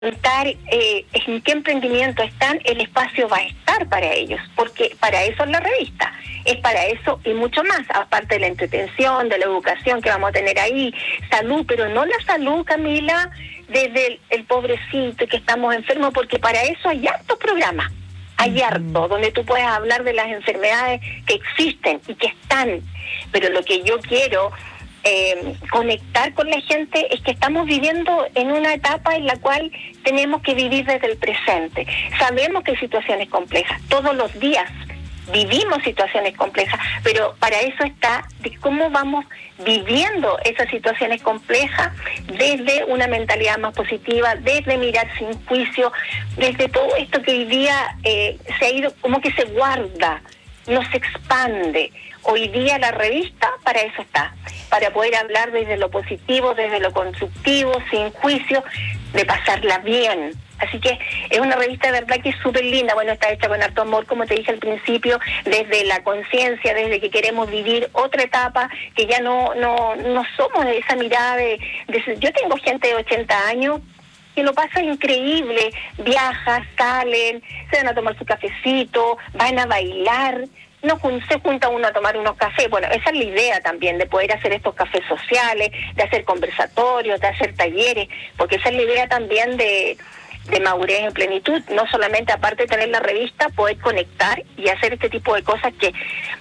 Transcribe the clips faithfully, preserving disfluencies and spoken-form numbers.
preguntar eh, en qué emprendimiento están, el espacio va a estar para ellos, porque para eso es la revista, es para eso y mucho más, aparte de la entretención, de la educación que vamos a tener ahí, salud, pero no la salud, Camila, desde el, el pobrecito que estamos enfermos, porque para eso hay hartos programas, hay harto, donde tú puedes hablar de las enfermedades que existen y que están, pero lo que yo quiero Eh, conectar con la gente es que estamos viviendo en una etapa en la cual tenemos que vivir desde el presente. Sabemos que hay situaciones complejas, todos los días vivimos situaciones complejas, pero para eso está de cómo vamos viviendo esas situaciones complejas desde una mentalidad más positiva, desde mirar sin juicio, desde todo esto que hoy día eh, se ha ido, como que se guarda, no se expande. Hoy día la revista para eso está, para poder hablar desde lo positivo, desde lo constructivo, sin juicio, de pasarla bien. Así que es una revista de verdad que es súper linda. Bueno, está hecha con harto amor, como te dije al principio, desde la conciencia, desde que queremos vivir otra etapa, que ya no no no somos de esa mirada de, de... Yo tengo gente de ochenta años que lo pasa increíble, viajan, salen, se van a tomar su cafecito, van a bailar, no se junta uno a tomar unos cafés. Bueno, esa es la idea también, de poder hacer estos cafés sociales, de hacer conversatorios, de hacer talleres, porque esa es la idea también de, de Madurez en Plenitud, no solamente aparte de tener la revista, poder conectar y hacer este tipo de cosas que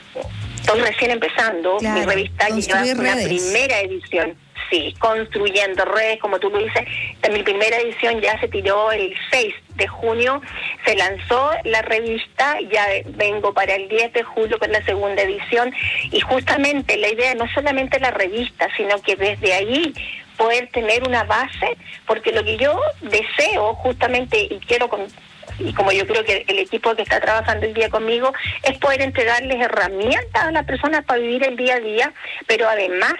estoy recién empezando, claro, mi revista lleva una primera edición. Sí, construyendo redes, como tú lo dices. Mi primera edición ya se tiró el seis de junio, se lanzó la revista, ya vengo para el diez de julio con la segunda edición, y justamente la idea no solamente la revista, sino que desde ahí poder tener una base, porque lo que yo deseo justamente y quiero con y como yo creo que el equipo que está trabajando el día conmigo, es poder entregarles herramientas a las personas para vivir el día a día, pero además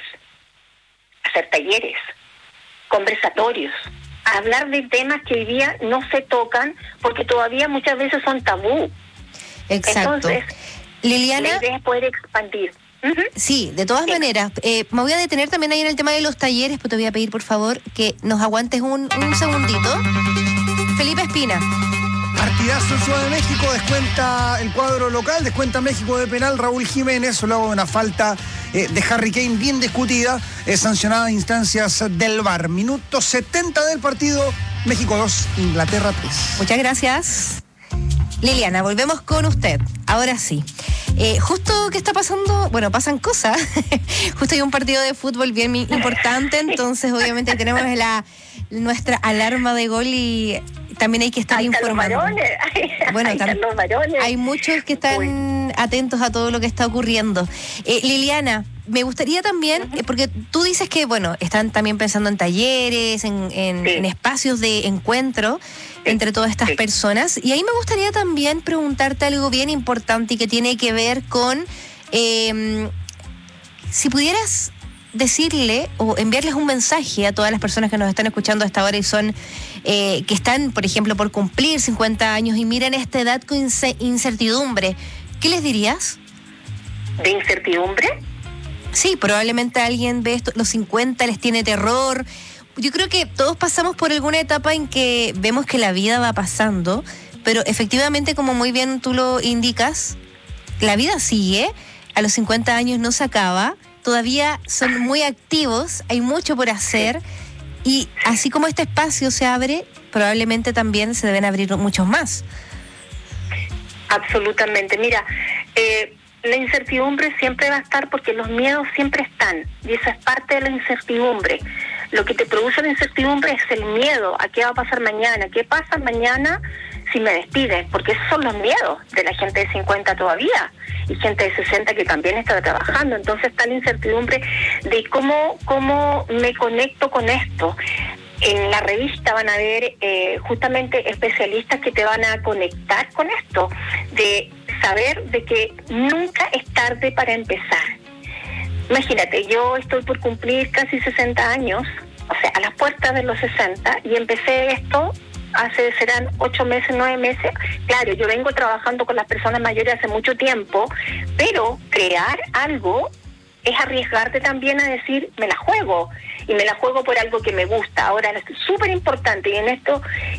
hacer talleres, conversatorios, hablar de temas que hoy día no se tocan porque todavía muchas veces son tabú. Exacto. Entonces, Liliana, la idea es poder expandir. Uh-huh. Sí, de todas sí. maneras, eh, me voy a detener también ahí en el tema de los talleres, pero te voy a pedir por favor que nos aguantes un, un segundito. Felipe Espina. Partidazo en Ciudad de México, descuenta el cuadro local, descuenta México de penal Raúl Jiménez, luego de una falta eh, de Harry Kane bien discutida, eh, sancionada a instancias del V A R. Minuto setenta del partido, México dos, Inglaterra tres. Muchas gracias. Liliana, volvemos con usted. Ahora sí. Eh, justo que está pasando, bueno, pasan cosas. Justo hay un partido de fútbol bien importante, entonces obviamente tenemos la nuestra alarma de gol y también hay que estar ahí informando. Los varones. Bueno, ahí tam- están los varones. Hay muchos que están Uy. atentos a todo lo que está ocurriendo. Eh, Liliana, me gustaría también, uh-huh. eh, porque tú dices que, bueno, están también pensando en talleres, en, en, sí. en espacios de encuentro sí. entre todas estas sí. personas. Y ahí me gustaría también preguntarte algo bien importante y que tiene que ver con, eh, si pudieras decirle o enviarles un mensaje a todas las personas que nos están escuchando hasta ahora y son eh, que están, por ejemplo, por cumplir cincuenta años y miran esta edad con incertidumbre, ¿qué les dirías? ¿De incertidumbre? Sí, probablemente alguien ve esto, los cincuenta, les tiene terror. Yo creo que todos pasamos por alguna etapa en que vemos que la vida va pasando, pero efectivamente, como muy bien tú lo indicas, la vida sigue, a los cincuenta años no se acaba, todavía son muy activos, hay mucho por hacer y así como este espacio se abre, probablemente también se deben abrir muchos más. Absolutamente. Mira, eh, la incertidumbre siempre va a estar porque los miedos siempre están y esa es parte de la incertidumbre. Lo que te produce la incertidumbre es el miedo a qué va a pasar mañana, qué pasa mañana si me despiden, porque esos son los miedos de la gente de cincuenta todavía y gente de sesenta que también está trabajando. Entonces está la incertidumbre de cómo, cómo me conecto con esto. En la revista van a ver eh, justamente especialistas que te van a conectar con esto, de saber de que nunca es tarde para empezar. Imagínate, yo estoy por cumplir casi sesenta años, o sea, a las puertas de los sesenta, y empecé esto hace, serán ocho meses, nueve meses. Claro, yo vengo trabajando con las personas mayores hace mucho tiempo, pero crear algo es arriesgarte también a decir, me la juego. y me la juego por algo que me gusta. Ahora, es súper importante, y en esto